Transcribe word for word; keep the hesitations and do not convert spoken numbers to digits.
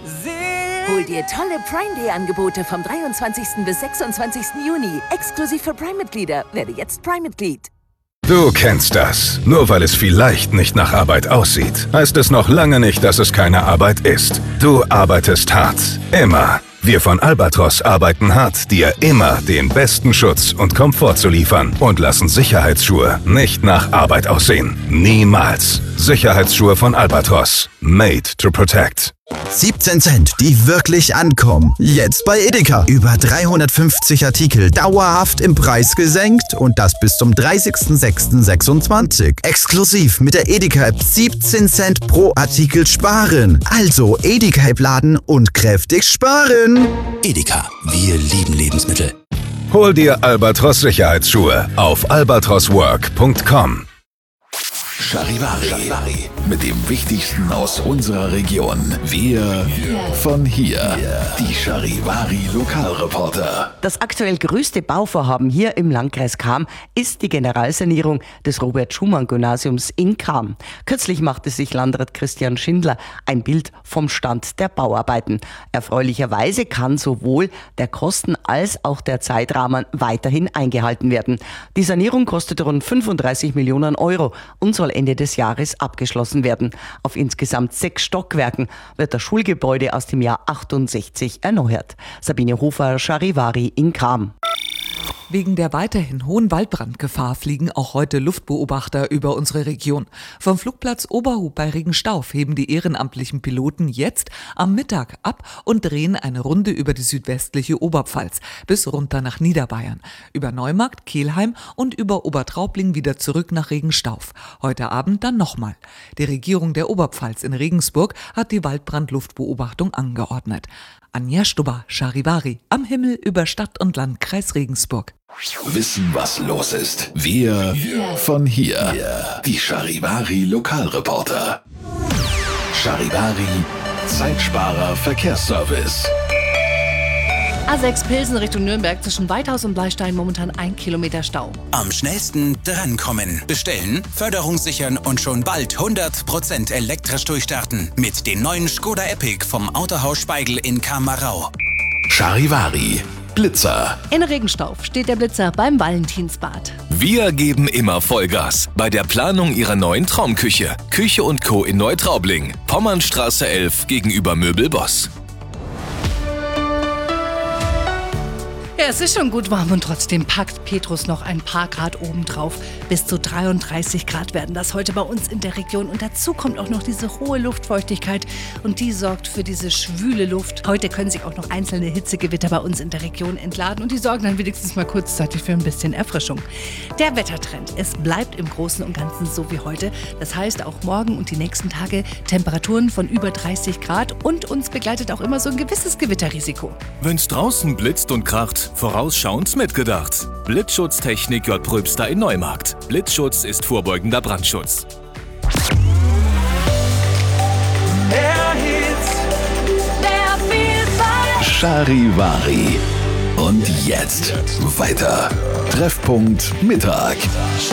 Hol dir tolle Prime Day Angebote vom dreiundzwanzigsten bis sechsundzwanzigsten Juni. Exklusiv für Prime-Mitglieder. Werde jetzt Prime-Mitglied. Du kennst das. Nur weil es vielleicht nicht nach Arbeit aussieht, heißt es noch lange nicht, dass es keine Arbeit ist. Du arbeitest hart. Immer. Wir von Albatros arbeiten hart, dir immer den besten Schutz und Komfort zu liefern und lassen Sicherheitsschuhe nicht nach Arbeit aussehen. Niemals. Sicherheitsschuhe von Albatros. Made to protect. siebzehn Cent, die wirklich ankommen. Jetzt bei Edeka. Über dreihundertfünfzig Artikel dauerhaft im Preis gesenkt und das bis zum dreißigsten sechsten sechsundzwanzig. Exklusiv mit der Edeka-App siebzehn Cent pro Artikel sparen. Also Edeka-App laden und kräftig sparen. Edeka, wir lieben Lebensmittel. Hol dir Albatros Sicherheitsschuhe auf albatros work punkt com. Charivari. Charivari. Mit dem Wichtigsten aus unserer Region. Wir von hier. Die Charivari Lokalreporter. Das aktuell größte Bauvorhaben hier im Landkreis Cham ist die Generalsanierung des Robert-Schumann-Gymnasiums in Cham. Kürzlich machte sich Landrat Christian Schindler ein Bild vom Stand der Bauarbeiten. Erfreulicherweise kann sowohl der Kosten- als auch der Zeitrahmen weiterhin eingehalten werden. Die Sanierung kostet rund fünfunddreißig Millionen Euro und soll Ende des Jahres abgeschlossen werden. Auf insgesamt sechs Stockwerken wird das Schulgebäude aus dem Jahr achtundsechzig erneuert. Sabine Hofer, Charivari in Cham. Wegen der weiterhin hohen Waldbrandgefahr fliegen auch heute Luftbeobachter über unsere Region. Vom Flugplatz Oberhub bei Regenstauf heben die ehrenamtlichen Piloten jetzt am Mittag ab und drehen eine Runde über die südwestliche Oberpfalz bis runter nach Niederbayern, über Neumarkt, Kelheim und über Obertraubling wieder zurück nach Regenstauf. Heute Abend dann nochmal. Die Regierung der Oberpfalz in Regensburg hat die Waldbrandluftbeobachtung angeordnet. Anja Stubber, Charivari, am Himmel über Stadt und Landkreis Regensburg. Wissen, was los ist. Wir von hier. Die Charivari Lokalreporter. Charivari Zeitsparer Verkehrsservice. A sechs Pilsen Richtung Nürnberg zwischen Weidhaus und Bleistein momentan ein Kilometer Stau. Am schnellsten drankommen. Bestellen, Förderung sichern und schon bald hundert Prozent elektrisch durchstarten. Mit den neuen Skoda Epic vom Autohaus Speigl in Kamarau. Charivari Blitzer. In Regenstauf steht der Blitzer beim Valentinsbad. Wir geben immer Vollgas bei der Planung Ihrer neuen Traumküche. Küche und Co. in Neutraubling. Pommernstraße elf gegenüber Möbelboss. Ja, es ist schon gut warm und trotzdem packt Petrus noch ein paar Grad obendrauf. Bis zu dreiunddreißig Grad werden das heute bei uns in der Region. Und dazu kommt auch noch diese hohe Luftfeuchtigkeit und die sorgt für diese schwüle Luft. Heute können sich auch noch einzelne Hitzegewitter bei uns in der Region entladen und die sorgen dann wenigstens mal kurzzeitig für ein bisschen Erfrischung. Der Wettertrend, es bleibt im Großen und Ganzen so wie heute. Das heißt auch morgen und die nächsten Tage Temperaturen von über dreißig Grad und uns begleitet auch immer so ein gewisses Gewitterrisiko. Wenn's draußen blitzt und kracht, vorausschauend mitgedacht. Blitzschutztechnik J. Pröbster in Neumarkt. Blitzschutz ist vorbeugender Brandschutz. Mehr Hits, mehr Vielfalt. Charivari. Und jetzt weiter. Treffpunkt Mittag.